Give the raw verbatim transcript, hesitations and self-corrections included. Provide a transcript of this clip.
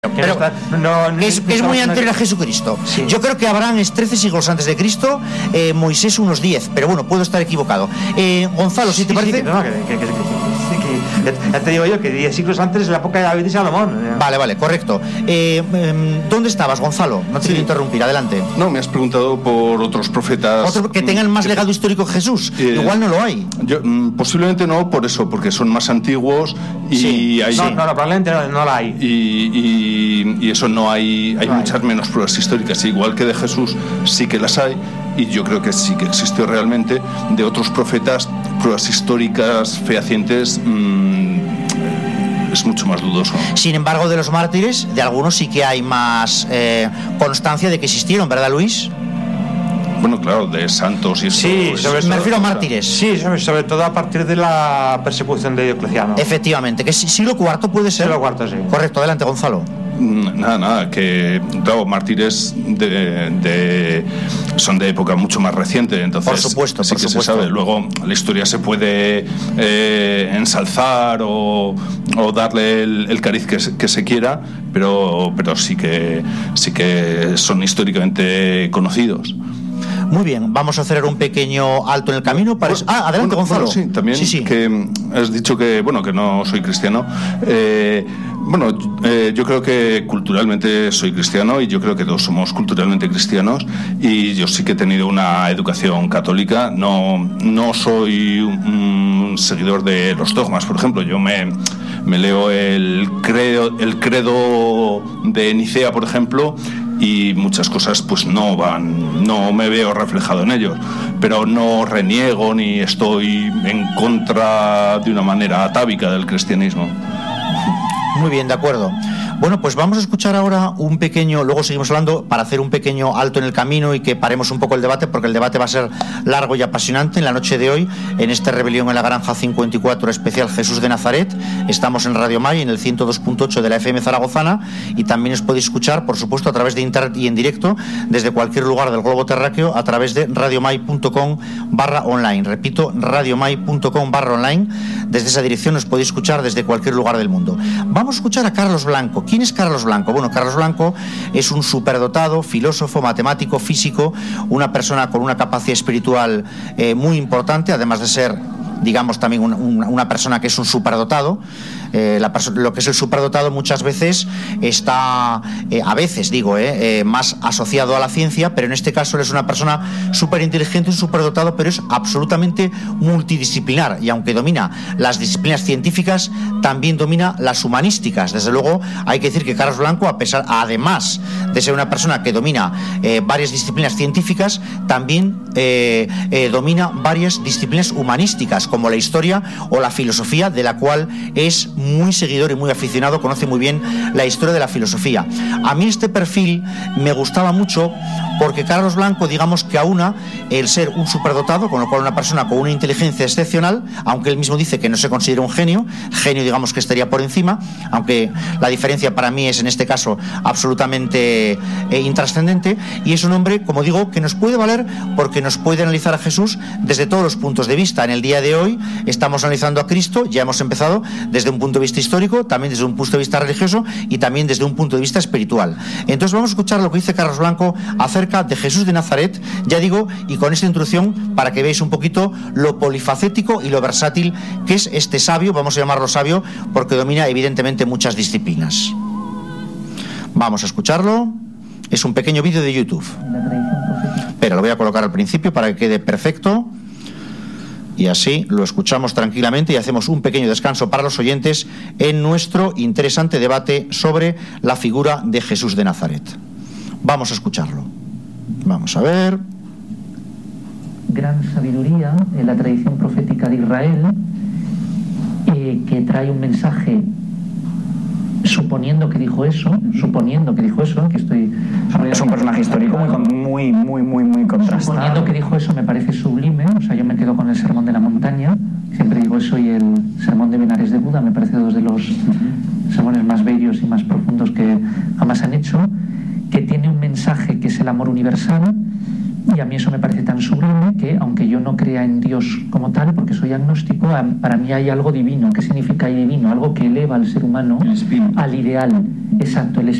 Pero, no, no, es, es muy anterior a Jesucristo. Sí. Yo creo que Abraham es trece siglos antes de Cristo, eh, Moisés unos diez, pero bueno, puedo estar equivocado. Eh, Gonzalo, si te sí, parece... Sí, no, que, que, que, que, que, que, ya te digo yo que diez siglos antes es la época de David y Salomón. Vale, vale, correcto. Eh, eh, ¿Dónde estabas, Gonzalo? No te sí. quiero interrumpir, adelante. No, me has preguntado por otros profetas... ¿Otros que tengan más legado histórico que Jesús? Eh, Igual no lo hay. Yo, posiblemente no, por eso, porque son más antiguos y sí. hay... No, no, no, probablemente no, no la hay. Y, y, y eso no hay, hay no muchas hay. menos pruebas históricas, igual que de Jesús sí que las hay, y yo creo que sí que existió realmente. De otros profetas, pruebas históricas fehacientes, mmm, es mucho más dudoso. Sin embargo, de los mártires, de algunos sí que hay más eh, constancia de que existieron, ¿verdad, Luis? Bueno, claro, de santos y eso. Sí, sobre todo, me refiero a mártires. Sí, sobre, sobre todo a partir de la persecución de Diocleciano. Efectivamente, que siglo cuarto puede ser. Siglo cuarto, sí. Correcto, adelante, Gonzalo. Nada, nada, que claro, mártires de, de, son de época mucho más reciente, entonces por supuesto, sí por que supuesto. se sabe. Luego la historia se puede eh, ensalzar o, o darle el, el cariz que, que se quiera, pero, pero sí que sí que son históricamente conocidos. Muy bien, vamos a hacer un pequeño alto en el camino para... Bueno, ah, adelante, bueno, Gonzalo. Bueno, sí, también sí, sí. que has dicho que, bueno, que no soy cristiano. Eh, bueno, eh, yo creo que culturalmente soy cristiano y yo creo que todos somos culturalmente cristianos, y yo sí que he tenido una educación católica. No, no soy un, un seguidor de los dogmas, por ejemplo. Yo me, me leo el credo, el credo de Nicea, por ejemplo, y muchas cosas pues no van, no me veo reflejado en ellos, pero no reniego ni estoy en contra de una manera atávica del cristianismo. Muy bien, de acuerdo. Bueno, pues vamos a escuchar ahora un pequeño, luego seguimos hablando para hacer un pequeño alto en el camino y que paremos un poco el debate, porque el debate va a ser largo y apasionante en la noche de hoy, en este Rebelión en la Granja cincuenta y cuatro especial Jesús de Nazaret. Estamos en Radio Mai, en el ciento dos punto ocho de la F M zaragozana, y también os podéis escuchar, por supuesto, a través de internet y en directo desde cualquier lugar del globo terráqueo a través de radiomai punto com barra online. Repito, radiomai punto com barra online. Desde esa dirección os podéis escuchar desde cualquier lugar del mundo. Vamos a escuchar a Carlos Blanco. ¿Quién es Carlos Blanco? Bueno, Carlos Blanco es un superdotado, filósofo, matemático, físico, una persona con una capacidad espiritual eh, muy importante, además de ser, digamos, también una, una persona que es un superdotado. Eh, la perso- lo que es el superdotado muchas veces está, eh, a veces digo, eh, eh, más asociado a la ciencia, pero en este caso él es una persona súper inteligente, un superdotado, pero es absolutamente multidisciplinar, y aunque domina las disciplinas científicas, también domina las humanísticas. Desde luego hay que decir que Carlos Blanco, a pesar, además de ser una persona que domina eh, varias disciplinas científicas, también eh, eh, domina varias disciplinas humanísticas, como la historia o la filosofía, de la cual es muy seguidor y muy aficionado, conoce muy bien la historia de la filosofía. A mí este perfil me gustaba mucho porque Carlos Blanco, digamos que aúna el ser un superdotado, con lo cual una persona con una inteligencia excepcional, aunque él mismo dice que no se considera un genio, genio digamos que estaría por encima, aunque la diferencia para mí es en este caso absolutamente eh, intrascendente, y es un hombre, como digo, que nos puede valer porque nos puede analizar a Jesús desde todos los puntos de vista. En el día de hoy estamos analizando a Cristo, ya hemos empezado desde un punto de vista histórico, también desde un punto de vista religioso y también desde un punto de vista espiritual. Entonces vamos a escuchar lo que dice Carlos Blanco acerca de Jesús de Nazaret, ya digo, y con esta introducción para que veáis un poquito lo polifacético y lo versátil que es este sabio, vamos a llamarlo sabio porque domina evidentemente muchas disciplinas. Vamos a escucharlo. Es un pequeño vídeo de YouTube, pero lo voy a colocar al principio para que quede perfecto. Y así lo escuchamos tranquilamente y hacemos un pequeño descanso para los oyentes en nuestro interesante debate sobre la figura de Jesús de Nazaret. Vamos a escucharlo. Vamos a ver. Gran sabiduría en la tradición profética de Israel, eh, que trae un mensaje suponiendo que dijo eso, suponiendo que dijo eso, que estoy... Es un personaje histórico muy, muy, muy, muy, muy contrastado. Suponiendo que dijo eso me parece sublime, o sea, yo me quedo con el Sermón de la Montaña, siempre digo eso, y el Sermón de Benares de Buda, me parece dos de los uh-huh. sermones más bellos y más profundos que jamás han hecho, que tiene un mensaje que es el amor universal, y a mí eso me parece tan sublime que, aunque yo no crea en Dios como tal, porque soy agnóstico, para mí hay algo divino. ¿Qué significa divino? Algo que eleva al ser humano al ideal. Exacto, el